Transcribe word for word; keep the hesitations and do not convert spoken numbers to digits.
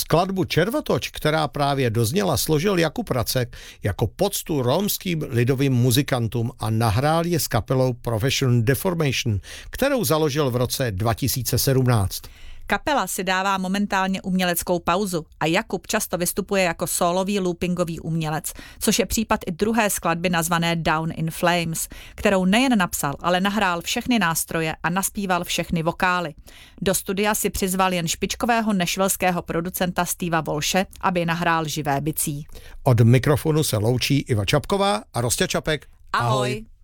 Skladbu Červotoč, která právě dozněla, složil Jakub Racek jako poctu romským lidovým muzikantům a nahrál je s kapelou Profession Deformation, kterou založil v roce dva tisíce sedmnáct. Kapela si dává momentálně uměleckou pauzu a Jakub často vystupuje jako sólový loopingový umělec, což je případ i druhé skladby nazvané Down in Flames, kterou nejen napsal, ale nahrál všechny nástroje a naspíval všechny vokály. Do studia si přizval jen špičkového nešvilského producenta Steva Walshe, aby nahrál živé bicí. Od mikrofonu se loučí Iva Čapková a Rostě Čapek. Ahoj. Ahoj.